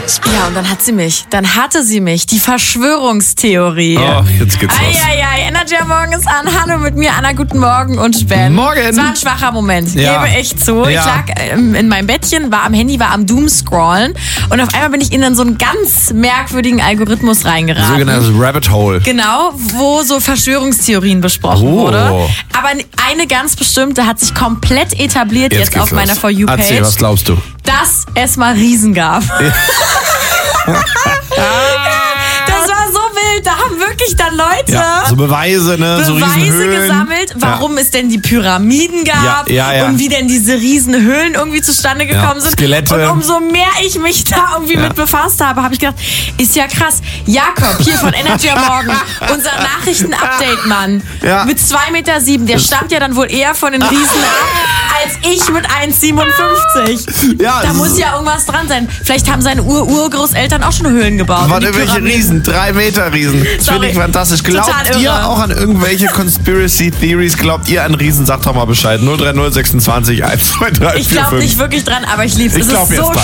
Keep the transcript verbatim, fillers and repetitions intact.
Ja, und dann hat sie mich. Dann hatte sie mich. Die Verschwörungstheorie. Oh, jetzt geht's los. Eieiei, Energy am Morgen ist an. Hallo mit mir, Anna, guten Morgen und Ben. Morgen. Es war ein schwacher Moment, Ja. gebe ich zu. Ich Ja. lag ähm, in meinem Bettchen, war am Handy, war am Doomscrollen und auf einmal bin ich in so einen ganz merkwürdigen Algorithmus reingeraten. Sogenanntes Rabbit Hole. Genau, wo so Verschwörungstheorien besprochen Oh. wurde. Aber eine ganz bestimmte hat sich komplett etabliert jetzt, geht's auf meiner los. For You Page. Erzähl, was glaubst du? Dass es mal Riesen gab. Das war so wild, da haben wirklich dann Leute Ja, so Beweise, ne? so Beweise Riesenhöhlen. gesammelt, warum es denn die Pyramiden gab Ja, ja, ja. und wie denn diese Riesenhöhlen irgendwie zustande gekommen Ja, sind. Skelette. Und umso mehr ich mich da irgendwie Ja. mit befasst habe, habe ich gedacht, ist ja krass. Jakob hier von Energy am Morgen, unser Nachrichten-Update-Mann Ja. mit zwei Meter sieben, der stammt ja dann wohl eher von den Riesen ab, als ich mit eins Komma siebenundfünfzig. Ja, Da es muss ist- ja irgendwas dran sein. Vielleicht haben seine Ur-Urgroßeltern auch schon Höhlen gebaut. Und Warte, die welche Pyramiden. Riesen? Drei Meter Riesen. Das Sorry. finde ich fantastisch. Total Glaubt irre. ihr auch an irgendwelche Conspiracy Theories? Glaubt ihr an Riesen? Sagt doch mal Bescheid. null drei null sechsundzwanzig eins zwei drei vier fünf. Ich glaube nicht wirklich dran, aber ich lieb's. Ich Es glaub ist jetzt so dran.